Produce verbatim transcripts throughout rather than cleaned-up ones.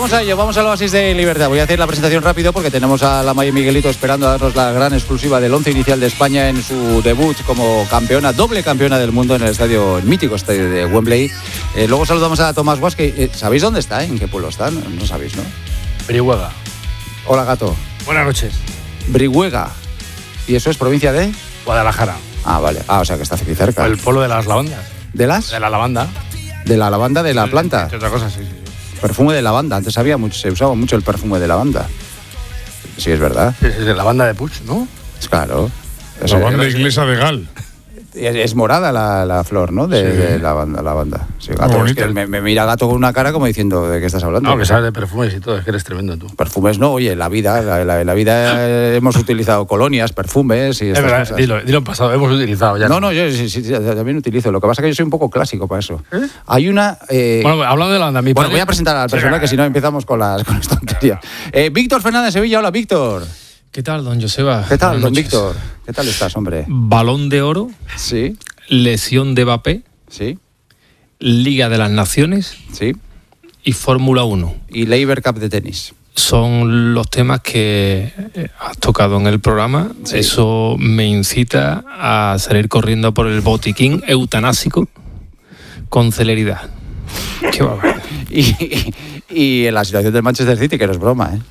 vamos a ello, vamos al Oasis de Libertad. Voy a hacer la presentación rápido porque tenemos a la Maya Miguelito esperando a darnos la gran exclusiva del once inicial de España en su debut como campeona, doble campeona del mundo en el estadio, el mítico estadio de Wembley. Eh, luego saludamos a Tomás Guas, que eh, ¿sabéis dónde está? ¿En qué pueblo está? No, no sabéis, ¿no? Brihuega. Hola, gato. Buenas noches. Brihuega. ¿Y eso es provincia de? Guadalajara. Ah, vale. Ah, o sea que está aquí cerca. El pueblo de las lavandas. ¿De las? De la lavanda. De la lavanda de la sí, planta. Entre otras cosas, sí, sí. Perfume de lavanda. Antes había mucho, se usaba mucho el perfume de lavanda. Sí, es verdad. Sí, es de la banda de Puig, ¿no? Claro. Es, la banda inglesa de Gal. Es, es morada la, la flor, ¿no? De, sí. de la banda. La banda. Sí, gato, es que me, me mira Gato con una cara como diciendo ¿de qué estás hablando? No, que sabes de perfumes y todo, es que eres tremendo tú. Perfumes no, oye, la vida, la, la, la vida hemos utilizado colonias, perfumes y estas es verdad, cosas. Dilo, dilo en pasado, hemos utilizado ya. No, no, yo sí, sí, también utilizo. Lo que pasa es que yo soy un poco clásico para eso. ¿Eh? Hay una... Eh... Bueno, hablando de la banda, mi Bueno, padre... voy a presentar al personal, sí, que si no empezamos con las, con las tonterías. Eh, Víctor Fernández Sevilla, hola Víctor. ¿Qué tal, don Joseba? ¿Qué tal, don Víctor? ¿Qué tal estás, hombre? Balón de oro. Sí. Lesión de Mbappé. Sí. Liga de las Naciones. Sí. Y Fórmula uno. Y Labour Cup de tenis. Son los temas que has tocado en el programa. Sí. Eso me incita a salir corriendo por el botiquín eutanásico con celeridad. Qué barbaridad. y, y, y en la situación del Manchester City, que no es broma, ¿eh?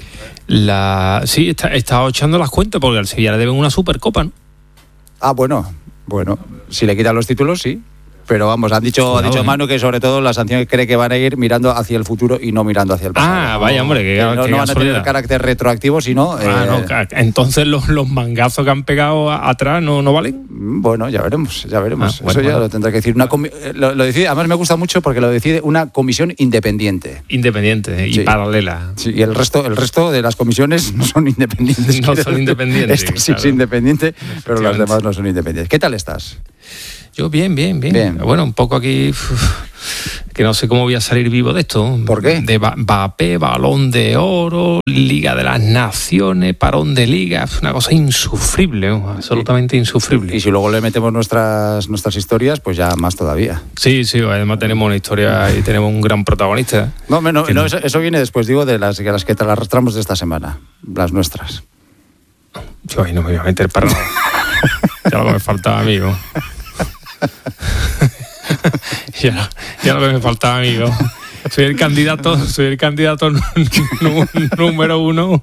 La, sí, está, está echando las cuentas porque al Sevilla le deben una Supercopa, ¿no? Ah, bueno, bueno, si le quitan los títulos, sí. Pero vamos, han dicho, ha dicho Manu que sobre todo las sanciones cree que van a ir mirando hacia el futuro y no mirando hacia el pasado. Ah, vaya, hombre, que, que no, que no van a tener carácter retroactivo, sino... Ah, eh, no, entonces los, los mangazos que han pegado atrás no, no valen. Bueno, ya veremos, ya veremos. Ah, bueno, Eso ya bueno. lo tendrá que decir. Una comi- lo, lo decide, además me gusta mucho porque lo decide una comisión independiente. Independiente y sí. paralela. Sí, y el resto, el resto de las comisiones no son independientes. No son independientes. Esta sí claro. es independiente, pero las demás no son independientes. ¿Qué tal estás? Yo bien, bien, bien, bien. Bueno, un poco aquí, uf, que no sé cómo voy a salir vivo de esto. ¿Por qué? De Mbappé, Balón de Oro, Liga de las Naciones, parón de Liga, una cosa insufrible, absolutamente y, insufrible. Y si luego le metemos nuestras nuestras historias, pues ya más todavía. Sí, sí, además tenemos una historia y tenemos un gran protagonista. No, no, no eso, eso viene después, digo, de las, de las que te las arrastramos de esta semana, las nuestras. Yo ahí no me voy a meter para nada. Ya lo que me faltaba, amigo. ya, ya lo que me faltaba, amigo. Soy el candidato, soy el candidato número uno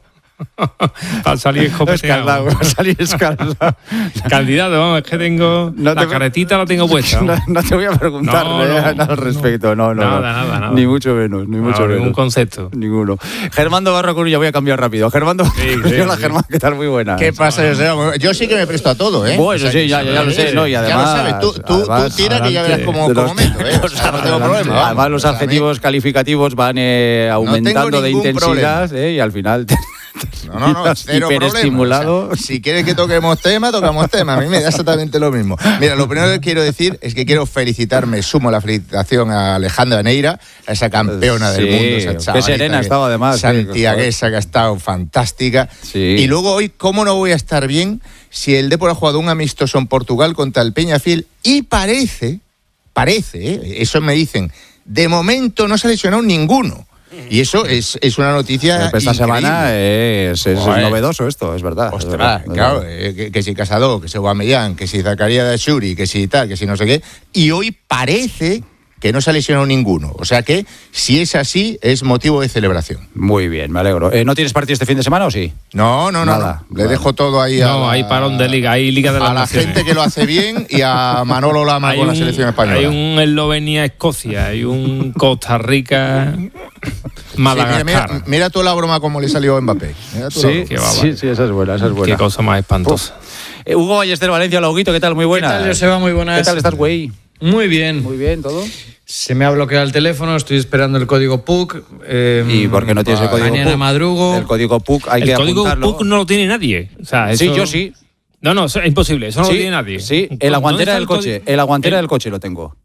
para salir escopeteado. Para salir escaldado. Candidato, vamos, es que tengo no la te, caretita la tengo puesta. No, no te voy a preguntar no, no, nada al respecto, no, no. Nada, no. nada, nada. Ni mucho menos, ni mucho no, menos. Ningún concepto. Ninguno. Germando Barro Coruña, voy a cambiar rápido. Germando, sí, sí, hola sí. Germán, ¿qué tal? Muy buena. ¿Qué pasa? Yo, yo sí que me presto a todo, ¿eh? Bueno, o sea, sí, ya, ya, ya lo sé, ¿no? Y además... Ya lo sabes, tú, tú, además, tú tira que ya verás cómo, cómo meto, ¿eh? O sea, no tengo problema. Además, los adjetivos calificativos van eh, aumentando no de intensidad eh, y al final... No, no, no, cero hiperestimulado. O sea, si quieres que toquemos tema, tocamos tema. A mí me da exactamente lo mismo. Mira, lo primero que quiero decir es que quiero felicitarme, sumo la felicitación a Alejandra Neira, a esa campeona sí, del mundo, esa chavalita. Qué serena ha estado además. Santiaguesa, que ha estado fantástica. Sí. Y luego hoy, ¿cómo no voy a estar bien si el Depor ha jugado un amistoso en Portugal contra el Peñafiel? Y parece, parece, ¿eh? Eso me dicen, de momento no se ha lesionado ninguno. Y eso es, es una noticia esta increíble. semana es, es, es novedoso esto, es verdad. Ostras, es verdad, claro, es verdad. eh, que, que si Casado, que si Aubameyang, que si Zakaria de Shuri, que si tal, que si no sé qué. Y hoy parece que no se ha lesionado ninguno. O sea que, si es así, es motivo de celebración. Muy bien, me alegro. Eh, ¿No tienes partido este fin de semana o sí? No, no, Nada, no. Le vale. dejo todo ahí a No, la, hay parón de Liga, hay Liga de las a la Naciones. gente que lo hace bien y a Manolo Lama Hay con un, la selección española. Hay un Eslovenia-Escocia, hay un Costa Rica... Madagascar. Sí, mira, mira, mira tú la broma como le salió a Mbappé. Mira tú la Sí, broma. sí, sí, esa es buena, esa es buena. Qué cosa más espantosa. Eh, Hugo Ballester Valencia, hola Huguito, ¿qué tal? Muy buena. ¿Qué tal, Joseba? Muy buenas. ¿Qué tal estás, güey? Muy bien. Muy bien, ¿todo? Se me ha bloqueado el teléfono, estoy esperando el código P U C. Eh, ¿Y por qué no tienes el código mañana P U C? madrugo. El código P U C hay El que código apuntarlo. P U C no lo tiene nadie. O sea, eso... Sí, yo sí. No, no, eso es imposible, eso no sí, lo tiene nadie. Sí, en la ¿Dónde guantera está del el coche, código? en la guantera ¿Eh? del coche lo tengo.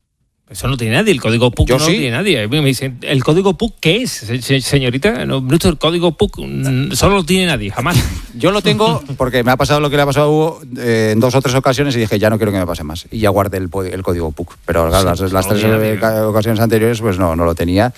Eso no tiene nadie, el código P U C Yo no sí. lo tiene nadie. Me dicen, ¿el código P U C qué es, se- se- señorita? No, no, el código P U C mm, solo lo tiene nadie, jamás. Yo lo tengo porque me ha pasado lo que le ha pasado a Hugo eh, en dos o tres ocasiones y dije, ya no quiero que me pase más. Y ya guardé el, po- el código P U C. Pero claro, las, las no tres tiene nadie. eh, ca- ocasiones anteriores pues no, no lo tenía.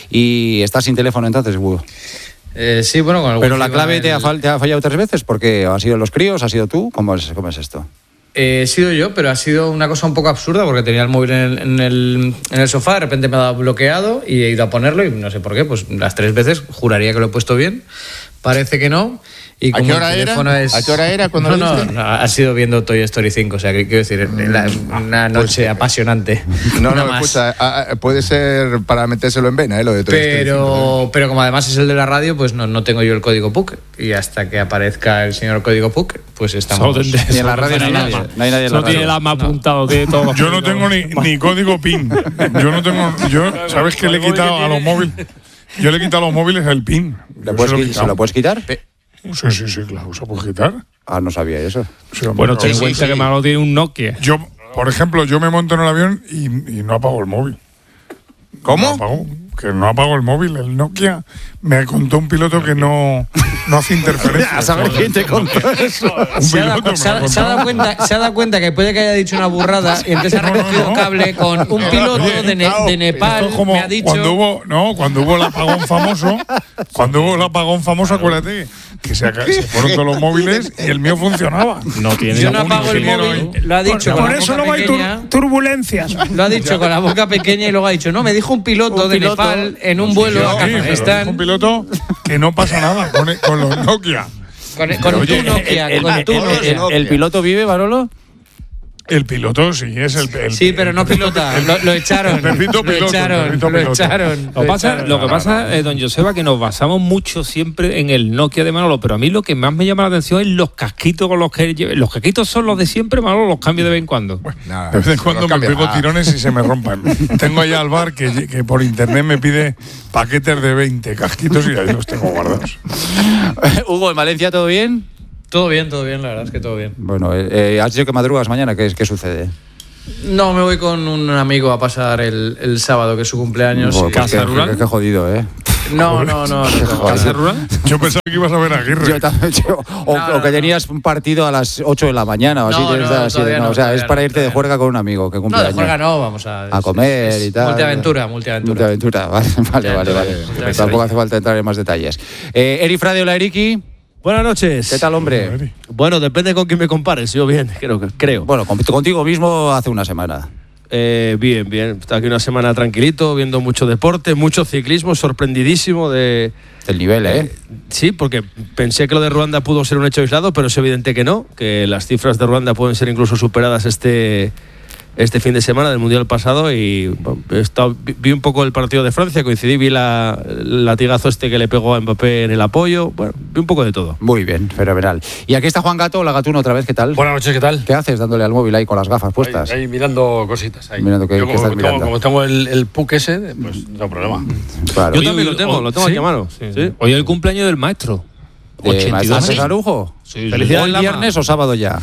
Y estás sin teléfono entonces, Hugo. Eh, sí, bueno, con el Pero wifi la clave va te ha, el- fal- te ha fallado tres veces porque han sido los críos, ha sido tú. ¿Cómo es, cómo es esto? Eh, he sido yo, pero ha sido una cosa un poco absurda porque tenía el móvil en el, en el, en el sofá, de repente me ha dado bloqueado y he ido a ponerlo y no sé por qué, pues las tres veces juraría que lo he puesto bien, parece que no. Y ¿A como qué el hora era? teléfono es- ¿A qué hora era cuando no, lo no, viste? no, ha sido viendo Toy Story cinco, o sea, que quiero decir, la- una noche apasionante. No, Una no, más. escucha, a- a- puede ser para metérselo en vena, ¿eh? Lo de todo Pero, pero como además es el de la radio, pues no, no tengo yo el código P U C. Y hasta que aparezca el señor código P U C, pues estamos... Solo tendré- Ni en la radio solo ni tiene nadie. el alma. No hay nadie en la Solo tiene el radio. alma apuntado, tiene todo. Yo no tengo ni, ni código PIN. Yo no tengo. Yo, ¿sabes qué le he quitado a los móviles? Yo le he quitado a los móviles el PIN. ¿Le Yo puedes se lo he qui- ¿Se quitado. lo puedes quitar? Sí, sí, sí, claro, se puede quitar. Ah, no sabía eso. Sí, hombre, Bueno, ten en claro. cuenta que Manolo tiene un Nokia. Yo, por ejemplo, yo me monto en el avión y, y no apago el móvil. ¿Cómo? No apago, que no apago el móvil. El Nokia me contó un piloto que no, no hace interferencia. A saber quién te contó eso. Un Se ha, dado, piloto me se ha- lo se ha dado contó. cuenta, se ha dado cuenta que puede que haya dicho una burrada y entonces ha No, no, recogido no. un cable con un piloto Oye, de, Ne- de Nepal. Esto es como Me ha dicho. cuando hubo, no, cuando hubo el apagón famoso, cuando hubo el apagón famoso, acuérdate que se, aca- se fueron todos los móviles y el mío funcionaba. No tiene Yo no un apago el ingeniero móvil. ahí. Lo ha dicho con Por la eso boca luego hay tur- pequeña. turbulencias. Lo ha dicho con la boca pequeña y luego ha dicho, no, me dijo un piloto Un de piloto. Nepal en un vuelo Sí, a pero Kazajistán un piloto que no pasa nada con, con los Nokia. con, con Oye, tu Nokia. El, con el- tu el- Nokia. el- el piloto vive, Manolo? El piloto sí es el, el- Sí, pero el no perrito- pilota. el- Lo, lo echaron. el perrito lo piloto, el echaron. perrito Lo piloto. echaron. Lo, pasa, echaron. lo que pasa, eh, don Joseba, que nos basamos mucho siempre en el Nokia de Manolo, pero a mí lo que más me llama la atención es los casquitos con los que lleve. Los casquitos son los de siempre, Manolo, los cambio de vez en cuando. Nada, De vez en no cuando me cambia pego nada. tirones y se me rompan. Tengo allá al bar que, que por internet me pide paquetes de veinte casquitos y ahí los tengo guardados. Hugo, ¿en Valencia todo bien? Todo bien, todo bien, la verdad es que todo bien. Bueno, eh, eh, has dicho que madrugas mañana. ¿Qué, qué sucede? No, me voy con un amigo a pasar el, el sábado, que es su cumpleaños. Bueno, y- pues ¿Casa qué- rural? qué- qué jodido, ¿eh? No, no, no. no. ¿Casa rural? Yo pensaba que ibas a ver a Aguirre. Yo también, yo- o, No, no, o que no. tenías un partido a las ocho de la mañana o así. No, tienes no, así de- todavía no, no, o sea, todavía es para no, irte de todavía juerga con un amigo que cumple No, de años. juerga no, vamos a... A comer es- y es tal. Multiaventura, multiaventura. Multiaventura, vale, vale, vale. vale. multiaventura. Tampoco hace falta entrar en más detalles. Eh, Eri Frade, hola Eriki. Buenas noches. ¿Qué tal, hombre? Bueno, depende con quién me compares. Yo bien, creo que creo. Bueno, con- contigo mismo hace una semana. Eh, bien, bien. Está aquí una semana tranquilito, viendo mucho deporte, mucho ciclismo, sorprendidísimo de. El nivel, ¿eh? Eh, sí, porque pensé que lo de Ruanda pudo ser un hecho aislado, pero es evidente que no, que las cifras de Ruanda pueden ser incluso superadas este este fin de semana del Mundial pasado y bueno, he estado- vi, vi un poco el partido de Francia, coincidí, vi la, el latigazo este que le pegó a Mbappé en el apoyo, bueno, vi un poco de todo. Muy bien, fenomenal. Y aquí está Juan Gato, la Gatuno otra vez, ¿qué tal? Buenas noches, ¿qué tal? ¿Qué haces dándole al móvil ahí con las gafas puestas? Ahí, ahí mirando cositas. Ahí. Mirando qué- Yo qué como, estás tengo, mirando. como tengo el, el P U C ese, pues no tengo problema. Claro. Yo Oye, también oye, lo tengo, oh, lo tengo ¿sí? aquí a mano. Sí. Sí. Hoy es el cumpleaños del maestro. Eh, ochenta y ¿Maestro dos César años. Arujo? Sí, Felicidades, ¿Hoy Lama. viernes o sábado ya?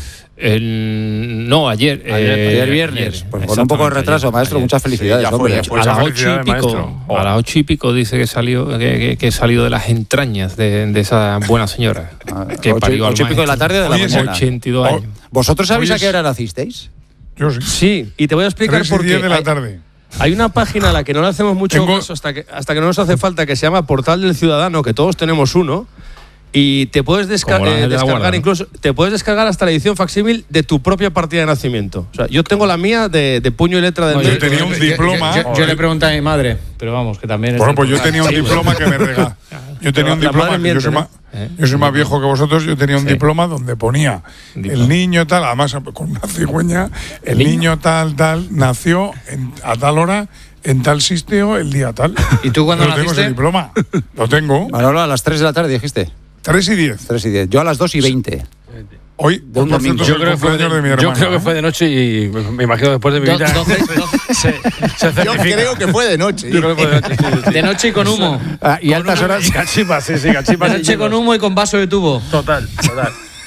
El- no, ayer. Ayer, eh, ayer viernes. ayer, Pues con un poco de exactamente, retraso, ayer, maestro. ayer. Muchas felicidades, ya fue, hombre. ya fue. a las ocho felicidades, y pico, maestro. a las ocho y pico dice que salió, que, que, que salió de las entrañas de, de esa buena señora Ah, que ocho- parió al ocho y pico de la maestro. tarde o de la Oye, mañana. ochenta y dos Oh, años. ¿Vosotros sabéis Hoy a qué es- hora nacisteis? Yo sí. Sí, y te voy a explicar Tres y por qué. diez de la Hay- tarde. Hay una página a la que no le hacemos mucho Tengo- caso hasta que, hasta que no nos hace falta, que se llama Portal del Ciudadano, que todos tenemos uno, y te puedes desca- Como la eh, Ángel de la descargar Guarda, ¿no? incluso, te puedes descargar hasta la edición facsímil de tu propia partida de nacimiento. O sea, yo tengo la mía de, de puño y letra del No, yo médico. tenía un diploma. Yo, yo le pregunté a mi madre, pero vamos, que también es... Bueno, pues yo tenía un Sí, diploma que me regaló. Yo tenía un La diploma, madre que yo soy, miente, más, ¿eh? yo soy más viejo que vosotros, yo tenía un Sí. diploma donde ponía Diploma. el niño tal, además con una cigüeña, el ¿Niño? niño tal, tal, nació en- a tal hora, en tal sitio, el día tal. ¿Y tú cuándo Yo tengo naciste? ese diploma, lo tengo, Manolo, a las tres de la tarde dijiste. tres y diez. tres y diez. Yo a las dos y veinte. Hoy, un por domingo. cierto, es Yo el creo, que fue de, cumpleaños de mi yo hermana. creo que ¿eh? fue de noche y me me imagino después de mi Do- vida doce- se, se Yo certifica. creo que fue de noche. Yo creo que fue de noche. sí, sí, sí. De noche y con humo. Ah, y altas horas. Y cachipas, sí, sí, De cachipas. noche con humo y con vaso de tubo. Total, total.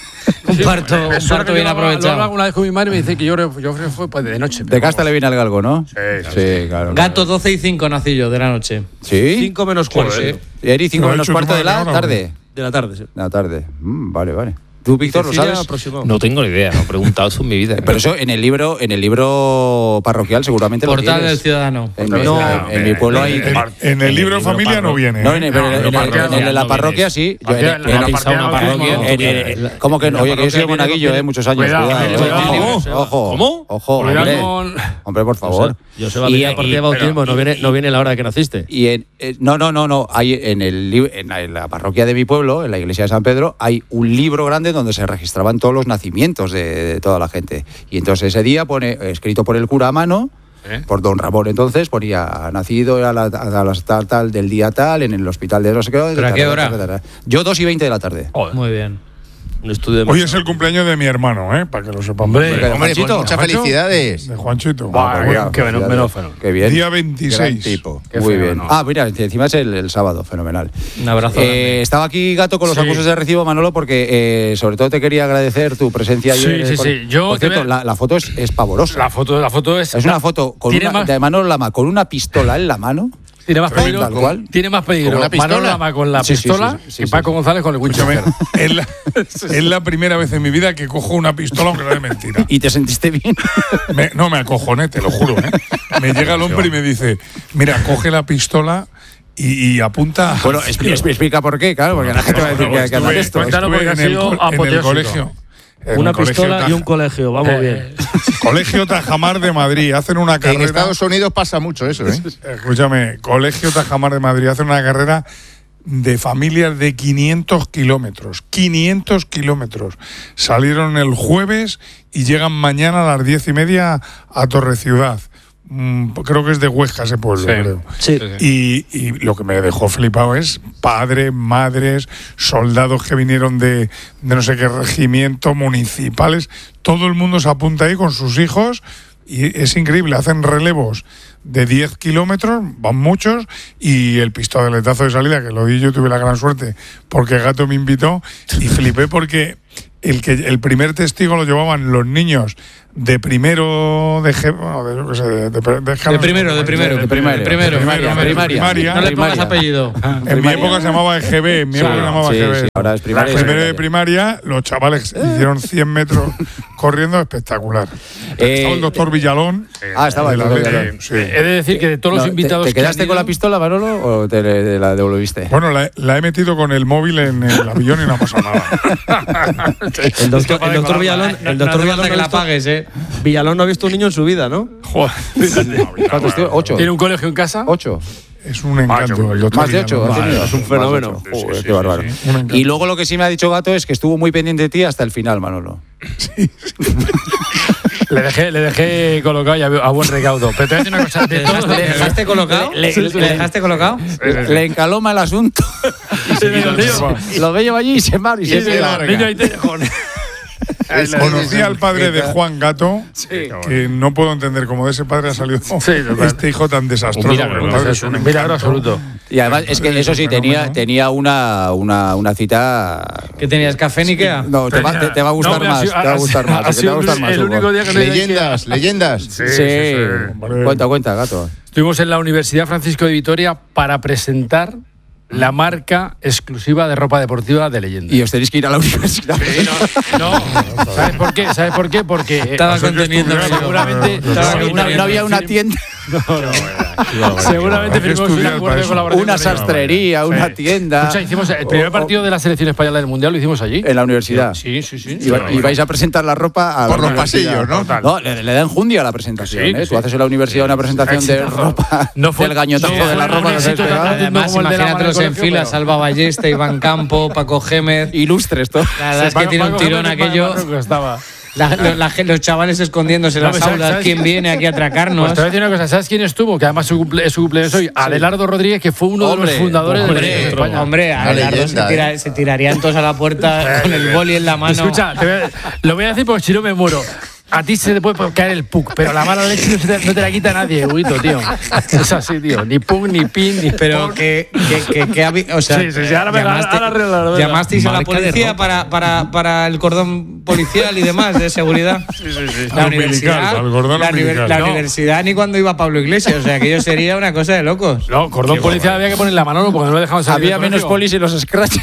Un parto, Me un suena parto que bien yo lo hago- Lo hago aprovechado. alguna vez con mi madre y me dice que yo creo, yo creo que fue pues, de noche. De casta le viene al galgo, ¿no? Sí, sí, claro. Gato doce y cinco nací yo de la noche. ¿Sí? Cinco menos cuarto. Joder. Eri, cinco ¿Lo ha menos dicho tu cuarto de madre la ahora, tarde. De la tarde, sí. De la tarde. Mm, vale, vale. ¿Tú, Víctor, lo Cecilia, sabes? aproximado. No tengo ni idea, no he preguntado eso en mi vida. Pero eso en el libro, en el libro parroquial seguramente lo Portal tienes. del Ciudadano. En, Portal mi- del no, Ciudadano. en mi pueblo hay. En, en el libro familia no viene. No, ¿eh? en, el- pero en, pero el- parroquial en el de la no parroquia vienes. sí. Yo en- Parroquial, en- la en- parroquial una no parroquia. viene. en- en- ¿Cómo que no? Oye, que yo soy de monaguillo, eh, muchos años. Cuidado, Cuidado, eh. cuidado. Ojo, ojo. ¿Cómo? Ojo, Cuidado hombre. con- Hombre, por favor. Yo se va a Y- venir a partir de y- bautismo, no viene, no viene la hora de que naciste. Y en, eh, no, no, no, no. Hay en el lib- en la, en la parroquia de mi pueblo, en la iglesia de San Pedro, hay un libro grande donde se registraban todos los nacimientos de, de toda la gente. Y entonces ese día pone, escrito por el cura a mano, ¿Eh? por don Ramón entonces, ponía nacido a la, a la tal, tal del día tal, en el hospital de no sé qué. ¿Pero a qué hora? Yo dos y veinte de la tarde. Joder. Muy bien. Un estudio de Hoy es el cumpleaños de mi hermano, ¿eh? Para que lo sepamos. Hombre, Porque de Hombre, pues Juanchito, muchas Juancho, felicidades. De Juanchito. Buah, Ah, qué- qué fíjate, men- menófeno. Qué bien. Día Gran veintiséis. tipo. Qué Muy feo, bien. ¿no? Ah, mira, encima es el, el sábado, fenomenal. Un abrazo. Eh, grande. estaba aquí Gato con los Sí. acusos de recibo, Manolo, porque eh, sobre todo te quería agradecer tu presencia Sí, ayer. sí, con- sí. Yo Por te cierto, voy la, a- la foto es, es pavorosa. La foto, la foto es. es una foto con tiene una, más, de Manolo Lama con una pistola en la mano. tiene más Pero peligro. tal cual. Tiene más peligro. ¿Con una pistola? Manolo Lama con la Sí, sí, pistola sí, sí, sí, que sí. Paco González con el Escúchame, Winchester. es la, es la primera vez en mi vida que cojo una pistola aunque no es mentira. ¿Y te sentiste bien? Me- no, me acojoné, te lo juro. ¿eh? Me llega el hombre y me dice, mira, coge la pistola y, y apunta... Bueno, expli- expli- explica por qué, claro, porque la gente va a decir que, que anda Estuve- esto. Cuéntalo estuve porque ha en el sido co- en el apoteósico. colegio. En una el colegio pistola y Taj- un colegio, vamos Eh, bien. Colegio Tajamar de Madrid. Hacen una Que en carrera... Estados Unidos pasa mucho eso, ¿eh? Escúchame, Colegio Tajamar de Madrid hace una carrera de familias de quinientos kilómetros. quinientos kilómetros. Salieron el jueves y llegan mañana a las diez y media a Torreciudad. Mm, creo que es de Huesca ese pueblo, Sí. creo. Sí. Y, y lo que me dejó flipado es padres, madres, soldados que vinieron de, de no sé qué regimiento, municipales. Todo el mundo se apunta ahí con sus hijos y es increíble. Hacen relevos de diez kilómetros, van muchos, y el pistoletazo de salida, que lo di yo, tuve la gran suerte, porque Gato me invitó y flipé porque el, que, el primer testigo lo llevaban los niños de primero de, G- bueno, de, yo qué sé, de, de, de- De primero, de primero. De primaria, De primero. primaria, de primaria. primaria. No le pongas Primaria. apellido. En mi época se llamaba E G B, en mi época se llamaba sí, E G B. sí, ahora es primaria y Primero de secundaria. primaria, los chavales hicieron cien metros corriendo, espectacular. Eh, Estaba el doctor Villalón. Ah, estaba de el la doctor Lele, Villalón. sí. He de decir que de todos No, los ¿te- invitados. ¿Te que quedaste han con la ido- pistola, Manolo, o te te la devolviste? Bueno, la, la he metido con el móvil en el avión y no ha pasado nada. El doctor, el doctor Villalón, No, el no doctor hace Villalón, falta que no ha la visto- pagues, ¿eh? Villalón no ha visto un niño en su vida, ¿no? Joder. ¿Cuántos tíos? ¿Ocho? ¿Tiene un colegio en casa? ¿Ocho? Es un encanto. El doctor Más de ocho. Villalón. ha tenido. es un Más fenómeno. de ocho. Joder, Sí, sí, qué sí, bárbaro. sí, sí. Un encanto. Y luego lo que sí me ha dicho Gato es que estuvo muy pendiente de ti hasta el final, Manolo. Le dejé, le dejé colocado y a, a buen recaudo. Pero te voy a decir una cosa. De ¿Le todo- dejaste, le dejaste colocado? Le- ¿Le, le- dejaste colocado? Le encaloma el asunto. Y lo ve yo allí y se mar y Sí, se sí, larga. niño, ahí te- joder. Conocí al padre de Juan Gato, Sí. que no puedo entender cómo de ese padre ha salido total. este hijo tan desastroso. Un milagro, porque el padre es un milagro absoluto. Y además es que eso sí, tenía, tenía una, una, una cita. ¿Qué tenías? ¿Café ni qué? No, te va, te, te va a gustar No, me ha más. sido- Te va a gustar ha más. que te sido va a gustar más. el Hugo. único día que no he ido a Leyendas, leyendas. Sí, Sí, sí, sí. Hombre. Cuenta, cuenta, Gato. Estuvimos en la Universidad Francisco de Vitoria para presentar la marca exclusiva de ropa deportiva de Leyenda. Y os tenéis que ir a la universidad. Sí, no, no. ¿Sabes por qué? ¿Sabes por qué? Porque eh, Estaba Eso que conteniendo. estudiaba, seguramente- Estaba No, no conteniendo. había una tienda, seguramente Hay que firmamos un estudiar acuerdo para de eso. colaboración. una con ellos. sastrería, una Sí. tienda. Escucha, hicimos el primer partido de la selección española del mundial, lo hicimos allí. En la universidad. Sí, sí, sí. Y, va- y vais a presentar la ropa a Por la los universidad. pasillos, ¿no? No, le, le da enjundia a la presentación. Sí, ¿eh? sí. Tú haces en la universidad una presentación de Exitazo. ropa, No fue- del gañotazo no de la fue ropa un que os éxito habéis tan pegado. grande. Además, como el de la imagínatelos mano en del fila. colegio, Salva Ballesta, Iván Campo, Paco Gémez. Ilustres, todo. La verdad es que Paco- tiene un Paco tirón Gémez aquello. Marruecos estaba. La- lo- la ge- los chavales escondiéndose en No, las ¿sabes- aulas. sabes ¿Quién qué? viene aquí a atracarnos? Pues te voy a decir una cosa, ¿sabes quién estuvo? Que además su cumple- es su cumpleaños hoy. Adelardo Rodríguez, que fue uno Hombre, de los fundadores de Hombre, Televisión España. hombre, Una Abelardo se, leyenda, tira- se tirarían todos a la puerta con el boli en la mano. Escucha, te voy a- lo voy a decir porque si no me muero. A ti se te puede caer el puck, pero la mala leche no, se te, no te la quita nadie, Huguito, tío. Es así, tío. Ni puck, ni pin, ni Pero que, que, que, que habi- o sea, Sí, sí, sí, ahora me- llamaste- ahora arregla, ahora arregla. llamasteis a la Marca de policía ropa. para, para, para el cordón policial y demás de seguridad. Al umbilical, al cordón la, univer- umbilical. la No. universidad ni cuando iba Pablo Iglesias, o sea, aquello sería una cosa de locos. No, cordón policial había que ponerle la mano porque no lo dejamos salir. Había del menos colegio. polis y los scratches.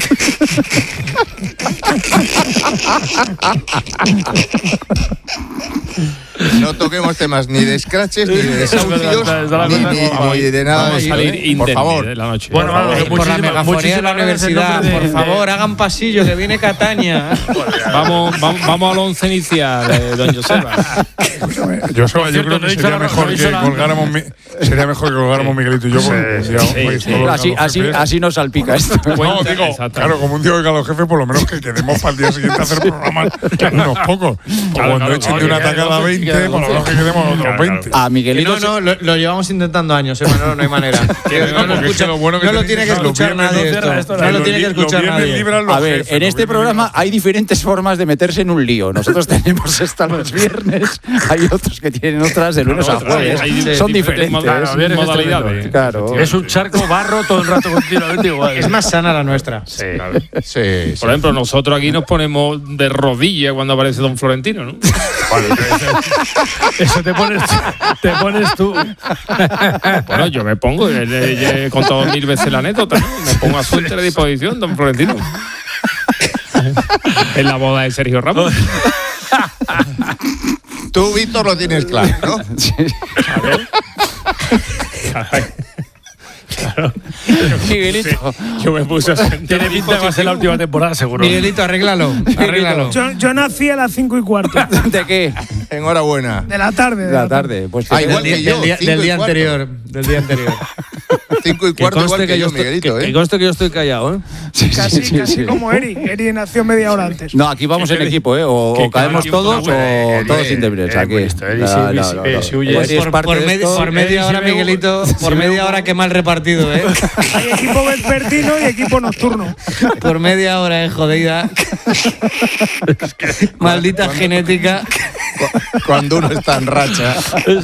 No toquemos temas ni de scratches, ni de desahucios, verdad, es verdad, ni, es verdad. ni- Vamos, ni de nada Vamos de a eso, salir ¿eh? Por indemne favor. de la noche. Bueno, Por, vamos, por la muchísimas- megafonía de la muchísimas gracias en universidad, nombre de- por favor, de- hagan pasillo, que viene Cataña. Vamos, vamos, vamos al once inicial, eh, don Joseba. Escúchame, Joseba, yo cierto, creo no que he dicho sería la- mejor no he dicho que la- colgáramos mi- sería mejor que colgáramos Miguelito y yo porque un día oís todos los Así, galos así, jefes. así nos salpica esto. No, Cuenta, digo, exactamente. claro, como un día oiga a los jefes, por lo menos que quedemos para el día siguiente a hacer programas unos pocos. O cuando claro, echen no, de una que quede atacada a doce, que veinte, quede por lo menos doce. que quedemos otros Claro, veinte. A Que Miguelito. no, no, lo, lo llevamos intentando años, ¿eh? No, no hay manera. Que no, No, lo, porque es que escucha- lo bueno que no lo tenéis tiene que es los escuchar viernes nadie. no cierra Esto. esto, No lo Los tiene que vi- escuchar los viernes nadie. libran los A ver, jefes, en los este viernes programa libran. hay diferentes formas de meterse en un lío. Nosotros tenemos esta los viernes, hay otros que tienen otras de lunes a Claro, jueves. hay- hay Son diferentes diferentes. modalidades. Viernes es modalidades. tremendo. Claro. Es un charco barro todo el rato continuamente igual. Es más sana la nuestra. Sí. Sí, sí. Por ejemplo, nosotros aquí nos ponemos de rodillas cuando aparece don Florentino, ¿no? Eso te pones, te pones tú. Bueno, yo me pongo, eh, eh, ya he contado mil veces la anécdota, ¿no? Me pongo a su entera disposición, don Florentino. En la boda de Sergio Ramos. Tú, Víctor, lo tienes claro, ¿no? Miguelito. Yo me puse a sentir Tiene pinta de que va a ser la última temporada, seguro. Miguelito, arréglalo. Arréglalo. Yo, yo nací a las cinco y cuarto ¿De qué? Enhorabuena. de la tarde. De la tarde. Pues Ah, que- igual Del que día, yo, del día- cinco del y día cuarto. anterior. Del día anterior. Cinco y Que cuarto conste igual que, que yo yo, estoy, Miguelito, que, ¿eh? que conste que yo estoy callado, ¿eh? Sí, sí, Casi, sí, casi sí. como Eri. Eri nació media hora antes. No, aquí vamos en equipo, ¿eh? O, que o caemos cada todos tiempo una o buena- todos eh, indemnes. eh, Aquí. pues esto, Eri, No, sí, no, sí, no, sí, no. sí, huye. Pues Pues por, parte por de medi- esto. por media Eh, hora, si veo- Miguelito, si por veo- media hora, qué mal repartido, ¿eh? Hay equipo vespertino y equipo nocturno. Por media hora, eh, jodida. Maldita genética. Cuando uno está en racha.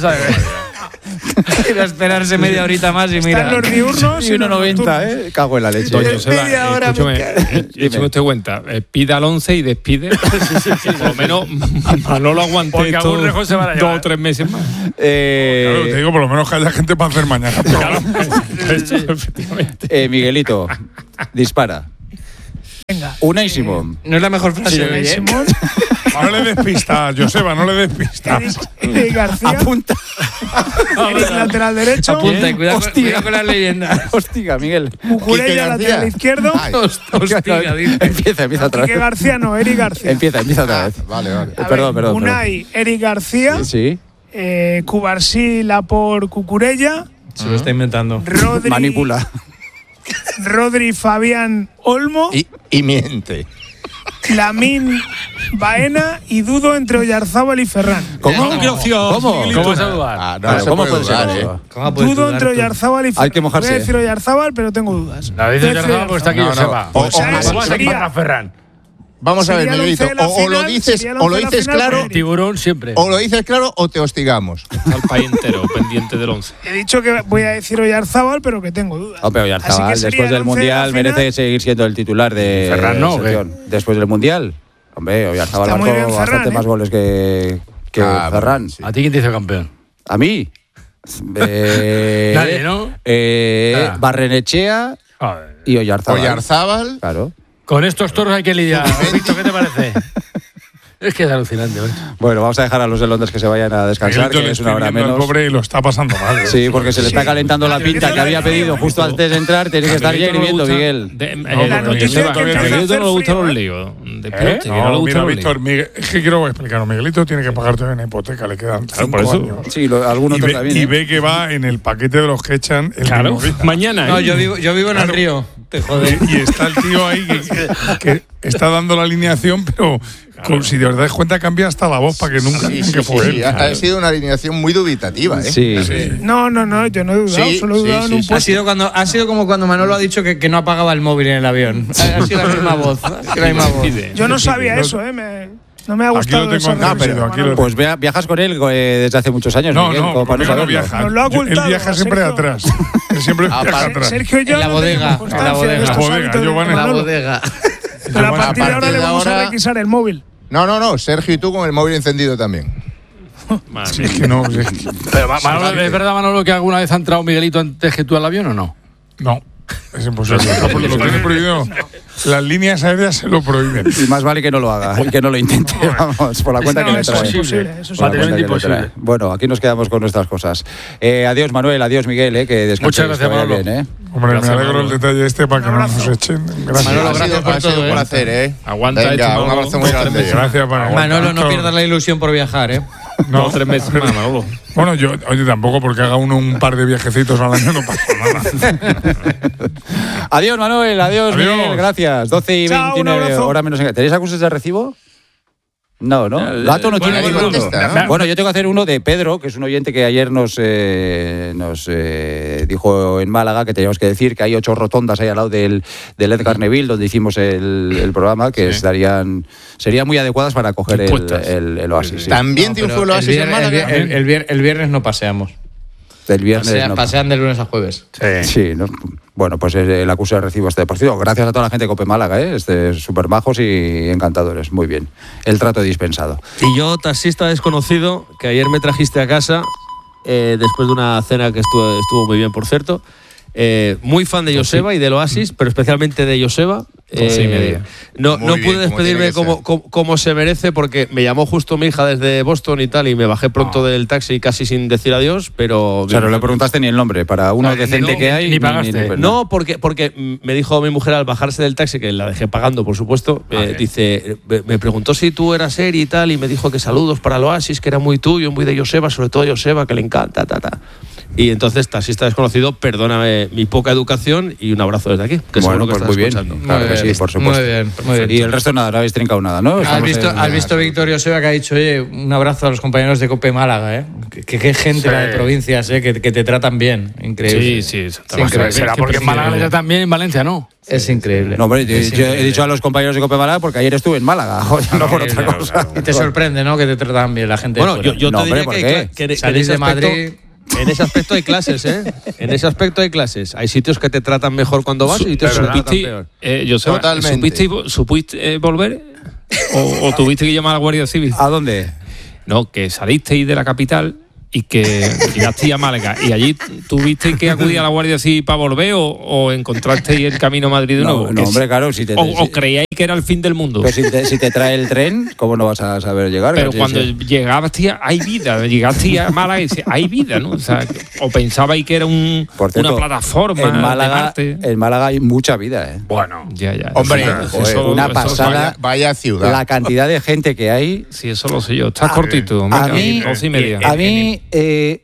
Era esperarse media horita más y Están mira. los diurnos Y y uno los noventa, nocturnos. ¿eh? Cago en la leche. Don Eh, Joseba, media hora me escúchame, cae. eh, écheme usted cuenta, eh, pida al once y despide. Por lo menos Manolo aguante Porque esto algún rejón se van a dos llevar. o tres meses más. Eh, Claro, te digo, por lo menos que haya gente para hacer mañana. Eso, efectivamente. eh, Miguelito, dispara. Venga. Unai Simón. No es la mejor frase de hoy, Unai ¿eh? Simón, No le des pistas, Joseba, no le des pistas. Eric, Eric García, Apunta. Eric lateral derecho, Apunta y cuidado, con- Hostia. cuidado con las leyendas. Hostia, Miguel. Quique Cucurella García. lateral izquierdo, Ay, Hostia, dice. Empieza, empieza otra Quique vez. García no, Eric García. Empieza, empieza otra vez. vale, vale. A Perdón, ver, perdón, Unai, Eric García, perdón. Sí. eh, Cubarsí, Lapor, Cucurella, Se lo está inventando. Rodri, Manipula. Rodri, Fabián, Olmo, Y, y miente. Lamín, Baena y Dudo entre Oyarzábal y Ferran. ¿Cómo? ¿Qué opción? ¿Cómo? ¿Cómo vas a dudar? Ah, no, Claro, se ¿Cómo puede puede ser dudar, eso? ¿eh? ¿Cómo puedes Dudo dudar entre tú? Oyarzábal y Ferran. Hay que mojarse. Voy a decir Oyarzábal, pero tengo dudas. La dice Voy a decir Oyarzabal porque está aquí No, no. Joseba. O- O sea, o- ¿Cómo vas a sería- equipar a Ferran? Vamos a ver, Sería el Miguelito. once de la O, o lo final, dices, sería el o lo once de la dices final, claro, Eric. Tiburón siempre. o lo dices claro o te hostigamos. Está el país entero pendiente del once. He dicho que voy a decir Oyarzábal, pero que tengo dudas. Hombre, Así Oyarzabal, que sería después el del once de la Mundial, final. merece seguir siendo el titular de Ferran, ¿no? la selección. Después del Mundial. Hombre, Oyarzabal Está muy marcó bien Ferran, bastante ¿eh? más goles que, que Cabrón, Ferran. sí. ¿A ti quién te hizo campeón? ¿A mí? Eh, Nadie, ¿no? Eh, Ah. Barrenechea Joder. y Oyarzábal. Oyarzábal. Claro. Con estos toros hay que lidiar. Víctor, ¿qué te parece? Es que es alucinante, ¿eh? Bueno, vamos a dejar a los de Londres que se vayan a descansar, Miguelito que le es una estoy hora viendo al menos. pobre y lo está pasando mal. ¿eh? Sí, porque se le está calentando la pinta que había pedido justo antes de entrar. Tiene que estar ya hirviendo, Miguel. De, eh, No, don la noticia Joseba, es que a empieza a Miguelito no hacer le gustan frío, los ¿eh? líos. De ¿Eh? pelote, que no le No, gustan mira, los Víctor, líos. Miguel, es que quiero explicar. Miguelito tiene que pagar todavía una hipoteca, le quedan cinco por eso. años. Sí, lo, alguno Y toca ve, bien. y ¿eh? ve que va en el paquete de los que echan el Claro, mismo día. mañana. No, ¿eh? yo vivo, yo vivo en el Claro. río. Te jode. Y está el tío ahí que, que está dando la alineación, pero con- si de verdad es cuenta cambia hasta la voz para que nunca Sí, digan sí, que sí, fue sí. él. Ha, ha sido una alineación muy dubitativa, ¿eh? Sí, sí. No, no, no, yo no he dudado, Sí, solo he sí, dudado sí, en un sí. puesto. Ha sido, cuando, ha sido como cuando Manolo ha dicho que, que no apagaba el móvil en el avión. Ha, ha sido la misma voz. Ha sido la misma voz. Decide, Yo no decide. sabía eso, ¿eh? Me- No me ha Aquí gustado lo tengo eso. entendido, aquí lo- Pues vea- viajas con él eh, desde hace muchos años, No, Miguel, no, como para conmigo no saberlo. viaja. Nos lo ha Yo- Él ocultado, viaja siempre Sergio. atrás. Él siempre viaja Aparte- atrás. Sergio y yo En la no bodega, tenemos en la constancia bodega. de La estos bodega, hábitos yo van de en la Manolo. bodega. Pero a partir de A ahora partir le de vamos a ahora- requisar el móvil. No, no, no, Sergio y tú con el móvil encendido también. Sí, es que no, sí, es que- Pero, Ma- Manolo, ¿es verdad, Manolo, que alguna vez ha entrado Miguelito antes que tú al avión o no? no, es imposible. No, porque lo tiene prohibido. Las líneas aéreas se lo prohíben. Y más vale que no lo haga y que no lo intente, vamos, por la cuenta No, que le eso trae. es imposible. Eso es Por la cuenta Materialmente que le imposible. trae. Bueno, aquí nos quedamos con nuestras cosas. Eh, adiós, Manuel, adiós, Miguel, eh, que descanséis, Muchas gracias, que vaya Manolo. bien, eh. Hombre, Gracias, me alegro Manolo. el detalle este para que Un no abrazo. nos echen. Gracias. Manolo, Ha gracias sido, por ha sido todo, un ¿eh? placer, ¿eh? Aguanta Venga, esto, un Manolo. abrazo muy grande. Gracias, Manolo. Manolo, no pierdas la ilusión por viajar, ¿eh? No, tres meses más, Manolo. Bueno, yo, oye, tampoco porque haga uno un par de viajecitos al año no pasa nada. Adiós, Manuel, adiós, Adiós. Miguel, gracias. doce y Chao, un veintinueve, abrazo. hora menos en... ¿Tenéis acuses de recibo? No, ¿no? Gato no bueno, tiene ahí ninguno. contesta, ¿eh? Bueno, yo tengo que hacer uno de Pedro, que es un oyente que ayer nos, eh, nos eh, dijo en Málaga que teníamos que decir que hay ocho rotondas ahí al lado del, del Edgar Neville, donde hicimos el, el programa, que Sí. estarían serían muy adecuadas para coger el, Dispuestas. el, el Oasis. sí. También No, triunfó pero el el Oasis en viernes- Málaga. el vier- el vier- el viernes no paseamos. Del viernes. Pasea- no. Pasean de lunes a jueves. Sí, ¿no? Bueno, pues el acuse de recibo este partido. Gracias a toda la gente de Cope Málaga, ¿eh? Este, súper majos y encantadores. Muy bien. El trato dispensado. Y yo, taxista desconocido, que ayer me trajiste a casa, eh, después de una cena que estuvo, estuvo muy bien, por cierto. Eh, muy fan de Joseba y del Oasis, pero especialmente de Joseba. Doce y media. No, Muy no bien, pude como despedirme tiene que como, ser. como, como se merece, porque me llamó justo mi hija desde Boston y tal, y me bajé pronto del taxi casi sin decir adiós, pero... O sea, no le preguntaste ni el nombre. Para uno No, decente no, que hay. ni pagaste. No, porque, porque me dijo mi mujer al bajarse del taxi, que la dejé pagando, por supuesto, eh, dice, me me preguntó si tú eras él y tal, y me dijo que saludos para el Oasis, que era muy tuyo, muy de Joseba, sobre todo Joseba, que le encanta, ta, ta. Y entonces, taxista desconocido, perdóname mi poca educación y un abrazo desde aquí, que Bueno, seguro que pues estás muy bien. escuchando. Claro que sí, por supuesto. Muy bien, muy bien. Y el resto nada, no habéis trincado nada, ¿no? ¿Has Estamos visto, en- has visto Víctor Joseba que ha dicho, oye, un abrazo a los compañeros de Cope Málaga, ¿eh? Que qué gente Sí. la de provincias, ¿eh? Que, que te tratan bien. Increíble. Sí, sí, Es exactamente. increíble. Será porque en Málaga ya también, en Valencia no. Es increíble. No, hombre, yo- Es yo he increíble. dicho a los compañeros de Cope Málaga porque ayer estuve en Málaga, joder, no por otra Claro, cosa. Y te sorprende, ¿no? Que te tratan bien la gente. de Bueno, fuera. yo, yo No, te hombre, diría ¿por que, qué? hay cla- que, que en Salís ese de aspecto, Madrid. en ese aspecto hay clases, ¿eh? En ese aspecto hay clases. Hay sitios que te tratan mejor cuando vas y sitios que te tratan ¿Supiste, peor. eh, Joseba, Totalmente. ¿supiste, vo- supiste, eh, volver? ¿O, o tuviste que llamar a la Guardia Civil? ¿A dónde? No, que salisteis de la capital y que llegasteis a Málaga. ¿Y allí tuvisteis que acudir a la Guardia Civil para volver o, o encontrasteis el camino a Madrid de No, nuevo? no, Que hombre, si- claro, si te, o, si- o creíais que era el fin del mundo? pero si te, si te trae el tren, ¿cómo no vas a saber llegar? Pero Sí, cuando sí. llegaste, hay vida. Llegaste a Málaga y dices, hay vida, ¿no? O sea, o pensabais que era un, Por cierto, una plataforma en de Málaga, Marte. en Málaga hay mucha vida, ¿eh? Bueno, Ya, ya. Hombre, Eso- joder, eso- una eso- pasada. Vaya, vaya ciudad. La cantidad de gente que hay. Sí, eso lo sé yo. Estás A- cortito. a venga, mí- doce y media. A mí, eh,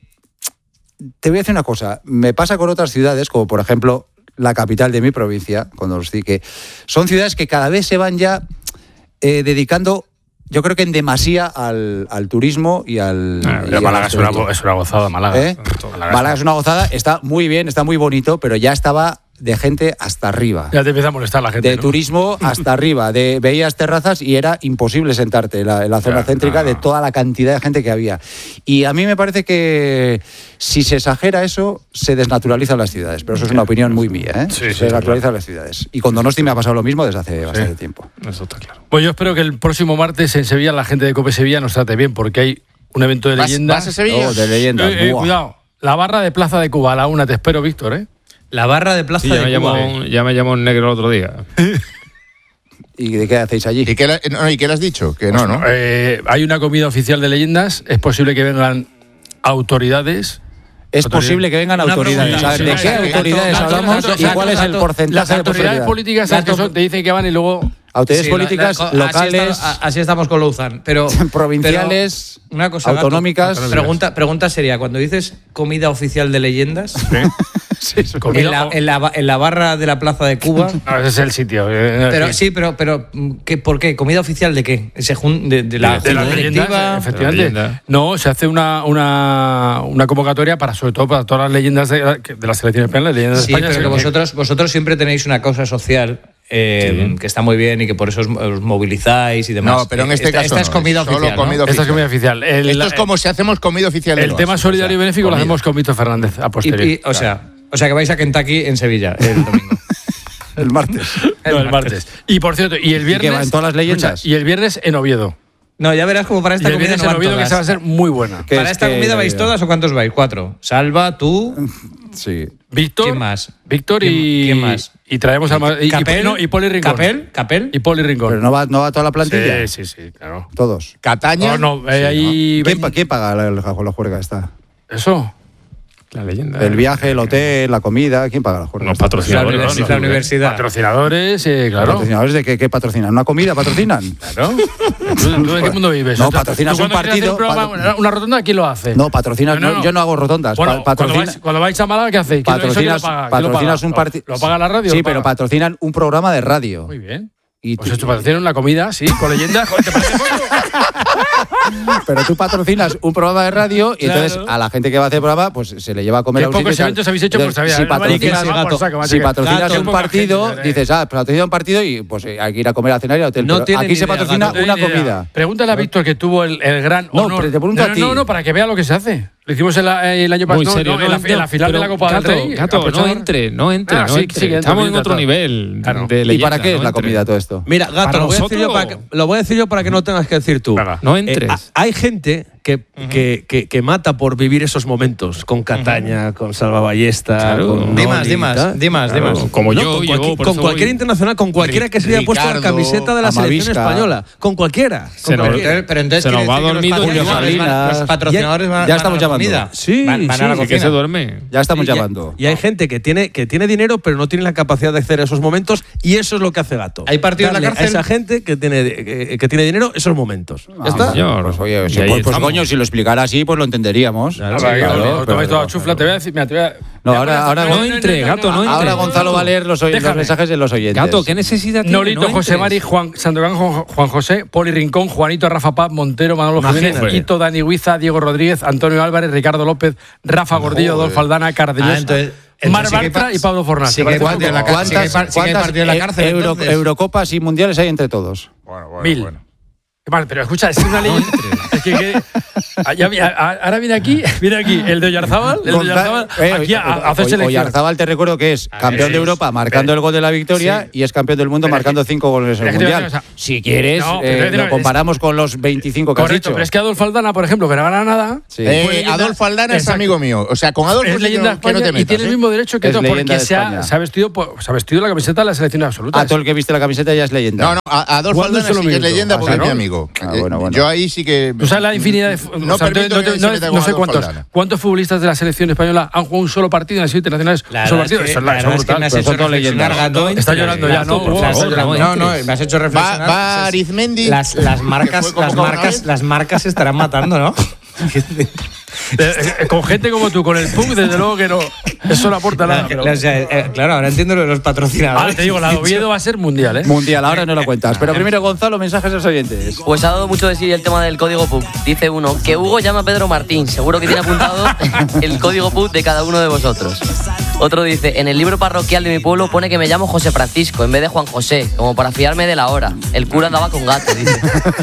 te voy a decir una cosa. Me pasa con otras ciudades, como por ejemplo la capital de mi provincia, cuando os di que son ciudades que cada vez se van ya eh, dedicando, yo creo que en demasía al, al turismo y al. Ah, y pero al Málaga es una, turismo. es una gozada, Málaga. ¿Eh? Málaga, Málaga es una gozada, está muy bien, está muy bonito, pero ya estaba de gente hasta arriba. Ya te empieza a molestar la gente. De ¿no? turismo hasta arriba, de veías terrazas y era imposible sentarte en la, en la zona Claro, céntrica no, de no. toda la cantidad de gente que había. Y a mí me parece que si se exagera eso, se desnaturalizan las ciudades. Pero eso es una opinión muy mía, ¿eh? Sí, se sí, desnaturalizan las ciudades. Y con Donosti me ha pasado lo mismo desde hace bastante tiempo. Eso está claro. Pues yo espero que el próximo martes en Sevilla la gente de Cope Sevilla nos trate bien, porque hay un evento de ¿Vas, leyendas. vas a Sevilla? Oh, de leyendas. Eh, eh, buah. cuidado, la barra de Plaza de Cuba a la una, te espero, Víctor, ¿eh? La barra de Plaza Sí, ya, de me Cuba. llamó, ya me llamó un negro el otro día. ¿Y de qué hacéis allí? ¿Y qué, le, no, ¿y qué le has dicho? Que no, ¿no? Eh, hay una comida oficial de leyendas, es posible que vengan autoridades. Es Autoridad- posible que vengan Una autoridades. pregunta, ¿Sabes sí, ¿De sí, qué sí, autoridades gato, hablamos gato, y gato, cuál es el gato. porcentaje Las de autoridades posibilidad? políticas ¿sabes Gato- que son? Te dicen que van y luego... Autoridades Sí, la- políticas, la- así locales, estamos- así estamos con Louzan, pero provinciales, pero una cosa, Gato, autonómicas. pregunta, pregunta seria, cuando dices comida oficial de leyendas, Comida en, la, o- en, la, ba- en la barra de la Plaza de Cuba, No, ese es el sitio. eh, pero eh, sí, pero pero ¿qué, ¿por qué? ¿Comida oficial de qué? ¿Se jun- de, de la de las junta leyendas, directiva? efectivamente. De la leyenda. No, se hace una, una, una convocatoria para, sobre todo, para todas las leyendas de, de la selección española, leyendas Sí, de España. pero que sí, vosotros, vosotros siempre tenéis una causa social eh, Sí. que está muy bien y que por eso os, os movilizáis y demás. No, pero en este esta, caso esta es no, comida es solo oficial, ¿no? comida Esta es comida oficial. El, Esto es como si hacemos comida oficial. el del tema Barça, solidario y o sea, benéfico lo comida. hacemos con Víctor Fernández a Y- posteriori. y, o sea, o sea que vais a Kentucky en Sevilla el domingo. El martes. No, el martes. Y por cierto, y el viernes. que va en todas las leyendas? escucha, y el viernes en Oviedo. No, ya verás como para Y esta el comida viernes no en van Oviedo que todas. se va a ser muy buena. Que ¿Para es esta que- comida vais todas o cuántos vais? Cuatro. Salva, tú. Sí. Víctor. ¿Quién más? Víctor y. ¿Quién- quién más? Y traemos al. ma- Y, Capel. y, no, y Poli Rincón. Capel. Capel. Y Poli Rincón. Pero no va, no va toda la plantilla. Sí, sí, sí, claro. Todos. Cataña. No, no, eh, ahí. ¿Quién, pa- quién paga la, la, la juerga esta? Eso. La leyenda. El viaje, el hotel, la comida, ¿quién paga la juerga? Los esta? patrocinadores. La ¿no? universidad, la universidad. Patrocinadores, eh, claro. ¿Patrocinadores de qué, qué patrocinan? ¿Una comida patrocinan? Claro. ¿Tú, tú en qué mundo vives? No, ¿Tú- patrocinas tú un cuando quieres hacer partido, programa, una- una rotonda, ¿quién lo hace? No, patrocinas. No, no, no, no. yo no hago rotondas. Bueno, Pa- cuando, patrocina- vais, cuando vais a Málaga, ¿qué hacéis? ¿Quién- eso quién patrocinas, lo paga? ¿Quién lo patrocinas paga? un partido. ¿Lo paga la radio? Sí, ¿Lo pero paga? patrocinan un programa de radio. Muy bien. Y Pues tú- esto patrocinan la comida, sí, con leyendas. ¿Te parece poco? pero tú patrocinas un programa de radio y Claro. entonces a la gente que va a hacer el programa pues se le lleva a comer Qué a un sitio pocos y tal. eventos habéis hecho, pues, Entonces, había- si no vale que patrocinas, se va por saco, macho, si que- patrocinas Gato, un poca partido, gente, dices, ah, patrocina un partido y pues eh, hay que ir a comer a cenar y al hotel. No Pero tiene aquí ni se idea, patrocina Gato. una No tiene ni idea. comida. Pregúntale a Víctor que tuvo el, el gran No, honor. pero te pregunto no, a ti. No, no, para que vea lo que se hace. Lo hicimos el, el año Muy pasado, serio, no, no, en, la, no, en la final pero, de la Copa Gato, del Rey. Gato, no aprovechador. entre, no entre, Ah, no sí, entre. sí, que Estamos en entra, otro entra. nivel Claro. de ¿Y leyenda. para qué no es la entre. comida todo esto? Mira, Gato, ¿Para lo voy, a decir yo vosotros? para que, lo voy a decir yo para que no tengas que decir tú. Venga. No entres. Eh, a- hay gente que, que, que, que mata por vivir esos momentos con Cataña, con Salva Ballesta. Claro. con Di Noni más, y di más, tal. di más, di Claro, más. como No, yo, con, yo, cualquier- por con eso cualquier voy. internacional, con cualquiera que se haya puesto la Ricardo, camiseta de la selección Amavisca. española, con cualquiera. Se con nos- cualquiera. Pero, pero entonces Se nos quiere va decir que dormido los Julio patrocinadores van- Salinas. los patrocinadores van, Ya van estamos a la llamando. comida. Sí, van, van sí, a la sí, Que cocina. se duerme. Ya estamos Y hay- llamando. Y hay gente que tiene, que tiene dinero, pero no tiene la capacidad de acceder a esos momentos, y eso es lo que hace Gato. ¿Hay partido en la Darle cárcel? A esa gente que tiene, que, que tiene dinero, esos momentos. Ah, ¿Ya está? señor. Pues oye, Y si, ahí pues, pues, estamos. coño, si lo explicara así, pues lo entenderíamos. Ah, Sí, vale, claro, claro, pero- tomáis toda chufla, te voy a decir. Mira, te voy a- No, ahora, ahora, No entre, Gato, no entre. ahora Gonzalo va a leer los, oy- los Déjame. mensajes de los oyentes. Gato, ¿qué necesidad tiene? Nolito, No José entres. Mari, Juan Sandokan, Juan, Juan José, Poli Rincón, Juanito, Rafa Paz, Montero, Manolo Jiménez, Imagínate. Ito, Dani Huiza, Diego Rodríguez, Antonio Álvarez, Ricardo López, Rafa Gordillo, Adolfo Aldana, Cardeñosa, Ah, entonces- Mar entonces sí que hay Bartra pa- y Pablo Fornás. sí ¿Te que hay parece partido en la poco? cárcel. Sí que hay par- sí que hay partido en la eh, cárcel, Euro- entonces. Eurocopas y mundiales hay entre todos? Mil. Qué mal, pero escucha, es una ley. Es que, que- ah, ya vi- a- a- ahora viene aquí, viene aquí el de Oyarzábal, el de Gonzalo- Oyarzábal, eh, aquí a, a oye, hacer oye, selección. Oyarzábal te recuerdo que es campeón de Europa marcando el gol de la victoria y es campeón del mundo Pero es marcando que- cinco goles en pero el es que te voy a mundial. decir una cosa. Si quieres, No, pero eh, te voy a decir lo una- comparamos con los veinticinco que has Correcto, dicho. pero es que Adolfo Aldana, por ejemplo, que no gana nada. Sí. Eh, fue leyenda- Adolfo Aldana es Exacto. amigo mío. O sea, con Adolfo Es sí que leyenda no, de que no España te y metas. tiene el ¿eh? mismo derecho que Es todo, leyenda porque de se ha, España. se, ha vestido, por- se ha vestido la camiseta de la selección absoluta. A todo el que viste la camiseta ya es leyenda. No, no, a- Adolfo ¿Cuándo Aldana es sí solo que es minuto? leyenda Ah, porque es mi ¿no? amigo. Ah, bueno, bueno. Yo ahí sí que. Tú sabes la infinidad de. No o sea, permito no, que te- se no- meta no con sé Adolfo cuántos. Aldana. ¿Cuántos futbolistas de la selección española han jugado un solo partido en el sitio internacionales? La Un solo verdad partido. es que- Eso es la la- eso verdad es es que brutal. me has Pero hecho son todas reflexionar, leyendas. Gato. Está llorando ya, Gato, ¿no? por Wow. favor, no No, no, entres. me has hecho Va, reflexionar. va Las- Arizmendi. Las, las que marcas, fue como las una marcas, vez. las marcas se estarán matando, ¿no? Eh, eh, Con gente como tú, con el punk, desde luego que no. Eso no aporta nada. pero- O sea, eh, claro, ahora entiendo lo de los patrocinadores. Ahora te digo, la de Oviedo va a ser mundial, ¿eh? Mundial, ahora no lo cuentas. Pero primero, Gonzalo, mensajes de los oyentes. Pues ha dado mucho de sí el tema del código P U C. Dice uno, que Hugo llama a Pedro Martín. Seguro que tiene apuntado el código P U C de cada uno de vosotros. Otro dice, en el libro parroquial de mi pueblo pone que me llamo José Francisco en vez de Juan José, como para fiarme de la hora. El cura andaba con gato, dice.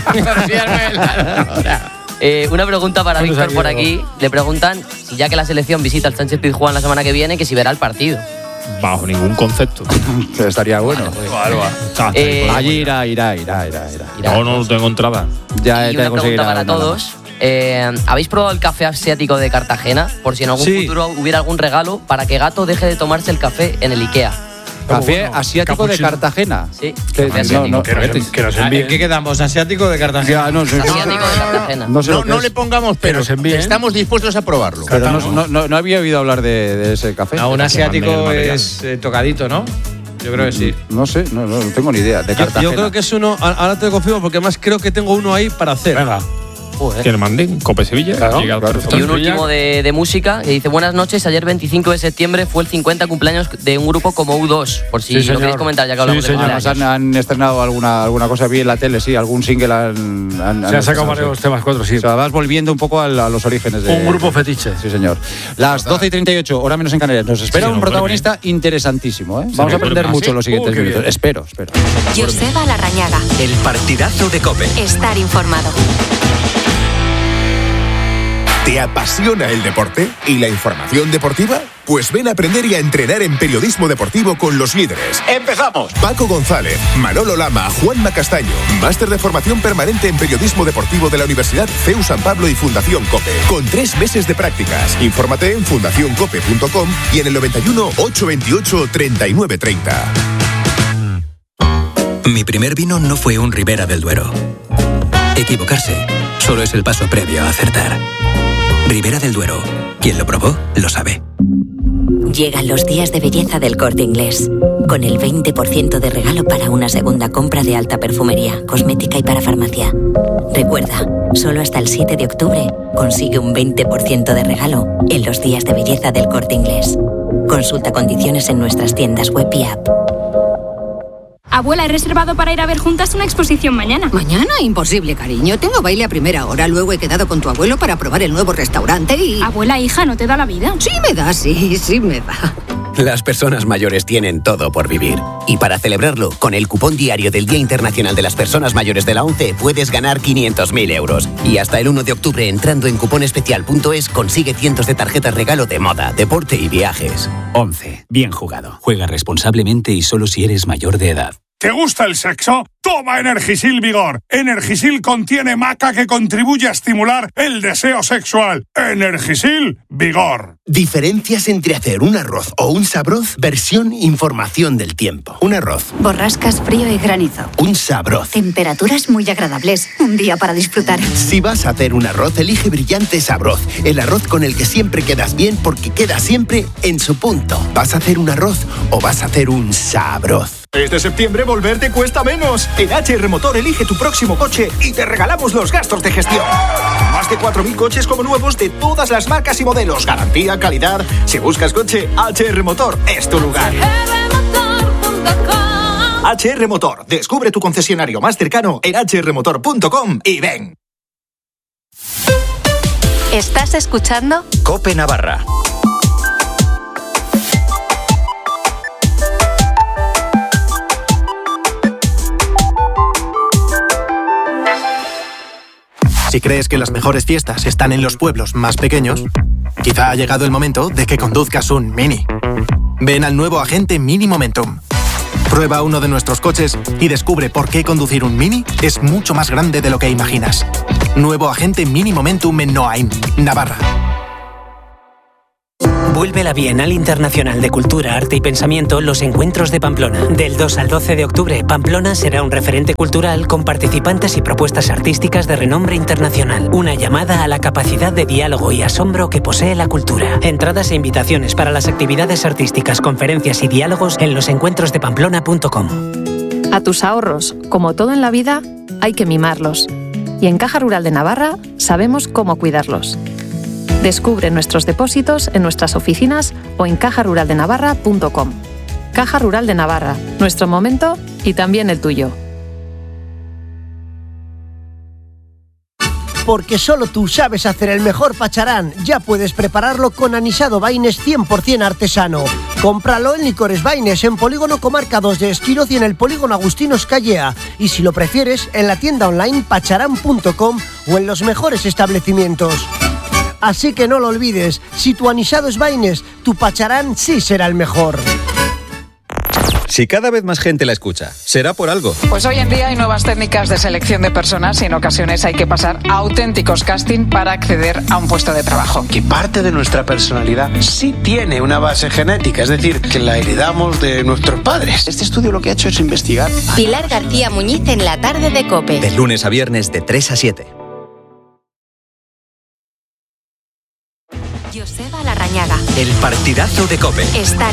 Eh, una pregunta para ¿Cuántos Víctor por aquí, aquí. Le preguntan si ya que la selección visita el Sánchez Pizjuán la semana que viene, que si verá el partido. Bajo ningún concepto. Estaría bueno. Eh, Allí irá, irá, irá, irá, irá. Irá. No, no tengo entrada. Ya Y te una conseguirá pregunta para una todos. Eh, ¿Habéis probado el café asiático de Cartagena? Por si en algún Sí. futuro hubiera algún regalo para que Gato deje de tomarse el café en el IKEA. Café bueno. asiático de Capuchino. Cartagena. Sí, Que- café no, asiático. no, Que nos, que nos Ah, ¿En envíen. qué quedamos? ¿Asiático de Cartagena? Ya, no, sé- Asiático de Cartagena. no sé No, lo que no es. le pongamos Que pero nos envíen. estamos dispuestos a probarlo. Pero no, no, no, no había oído hablar de, de ese café. No, un manden asiático el material. es eh, tocadito, ¿no? Yo creo que sí. No sé, no, no, no tengo ni idea. De Yo, Cartagena. yo creo que es uno, a- ahora te confirmo porque además creo que tengo uno ahí para hacer. Venga. Que le manden Cope Sevilla. Claro, llega claro. al Y un último de, de música que dice: buenas noches, ayer veinticinco de septiembre fue el cincuenta cumpleaños de un grupo como U dos, por si Sí, lo señor. queréis comentar ya que hablamos Sí, de señor. Además, cumpleaños. han, han estrenado alguna, alguna cosa bien en la tele, sí, algún single han, han, Se han han sacado estrenado, varios sí. temas cuatro, sí. O sea, vas volviendo un poco a, la- a los orígenes de... Un grupo fetiche. Sí, señor. Las doce y treinta y ocho, hora menos en Canarias. Nos espera Sí, un no protagonista interesantísimo, ¿eh? Se Vamos me a aprender duerme. mucho en los siguientes Oh, qué minutos. bien. Espero, espero. Joseba Larrañaga. El partidazo de COPE. Estar informado. ¿Te apasiona el deporte y la información deportiva? Pues ven a aprender y a entrenar en periodismo deportivo con los líderes. ¡Empezamos! Paco González, Manolo Lama, Juanma Castaño. Máster de formación permanente en periodismo deportivo de la Universidad C E U San Pablo y Fundación COPE. Con tres meses de prácticas. Infórmate en fundación cope punto com y en el noventa y uno, ochocientos veintiocho, treinta y nueve treinta. Mi primer vino no fue un Ribera del Duero. Equivocarse solo es el paso previo a acertar. Ribera del Duero. Quien lo probó, lo sabe. Llegan los días de belleza del Corte Inglés. Con el veinte por ciento de regalo para una segunda compra de alta perfumería, cosmética y para farmacia. Recuerda, solo hasta el siete de octubre consigue un veinte por ciento de regalo en los días de belleza del Corte Inglés. Consulta condiciones en nuestras tiendas web y app. Abuela, he reservado para ir a ver juntas una exposición mañana. Mañana, imposible, cariño. Tengo baile a primera hora. Luego he quedado con tu abuelo para probar el nuevo restaurante y... Abuela, hija, ¿no te da la vida? Sí me da, sí, sí me da. Las personas mayores tienen todo por vivir. Y para celebrarlo, con el cupón diario del Día Internacional de las Personas Mayores de la ONCE puedes ganar quinientos mil euros. Y hasta el uno de octubre, entrando en cuponespecial punto es, consigue cientos de tarjetas regalo de moda, deporte y viajes. ONCE. Bien jugado. Juega responsablemente y solo si eres mayor de edad. ¿Te gusta el sexo? Toma Energisil Vigor. Energisil contiene maca que contribuye a estimular el deseo sexual. Energisil Vigor. Diferencias entre hacer un arroz o un sabroz, versión información del tiempo. Un arroz. Borrascas, frío y granizo. Un sabroz. Temperaturas muy agradables. Un día para disfrutar. Si vas a hacer un arroz, elige Brillante Sabroz. El arroz con el que siempre quedas bien porque queda siempre en su punto. ¿Vas a hacer un arroz o vas a hacer un sabroz? Este septiembre volver te cuesta menos. En H R Motor elige tu próximo coche y te regalamos los gastos de gestión. Más de cuatro mil coches como nuevos de todas las marcas y modelos. Garantía, calidad. Si buscas coche, H R Motor es tu lugar. H R Motor. Descubre tu concesionario más cercano en h r motor punto com y ven. ¿Estás escuchando? COPE Navarra. Si crees que las mejores fiestas están en los pueblos más pequeños, quizá ha llegado el momento de que conduzcas un Mini. Ven al nuevo Agente Mini Momentum. Prueba uno de nuestros coches y descubre por qué conducir un Mini es mucho más grande de lo que imaginas. Nuevo Agente Mini Momentum en Noain, Navarra. Vuelve a la Bienal Internacional de Cultura, Arte y Pensamiento Los Encuentros de Pamplona. Del dos al doce de octubre, Pamplona será un referente cultural con participantes y propuestas artísticas de renombre internacional. Una llamada a la capacidad de diálogo y asombro que posee la cultura. Entradas e invitaciones para las actividades artísticas, conferencias y diálogos en los encuentros de pamplona punto com. A tus ahorros, como todo en la vida, hay que mimarlos. Y en Caja Rural de Navarra sabemos cómo cuidarlos. Descubre nuestros depósitos en nuestras oficinas o en caja rural de navarra punto com. Caja Rural de Navarra, nuestro momento y también el tuyo. Porque solo tú sabes hacer el mejor pacharán, ya puedes prepararlo con anisado Baines cien por ciento artesano. Cómpralo en Licores Baines, en Polígono Comarca dos de Esquiroz y en el Polígono Agustinos Callea. Y si lo prefieres, en la tienda online pacharán punto com o en los mejores establecimientos. Así que no lo olvides, si tu anisado es Baines, tu pacharán sí será el mejor. Si cada vez más gente la escucha, será por algo. Pues hoy en día hay nuevas técnicas de selección de personas y en ocasiones hay que pasar a auténticos casting para acceder a un puesto de trabajo. Que parte de nuestra personalidad sí tiene una base genética, es decir, que la heredamos de nuestros padres. Este estudio lo que ha hecho es investigar. Pilar García Muñiz en la tarde de COPE. De lunes a viernes de tres a siete. Joseba Larrañaga. El partidazo de COPE. Estar